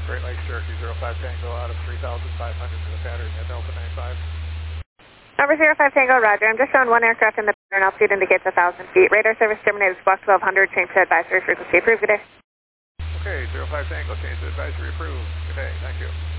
Great Lakes Cherokee 05 Tango out of 3,500 to the pattern at Delta 95. Number 05 Tango, roger. I'm just showing one aircraft in the pattern. Altitude indicates 1,000 feet. Radar service terminated Squawk 1200. Change to advisory frequency approved. Good day. Okay, 05 Tango, change to advisory approved. Good day. Thank you.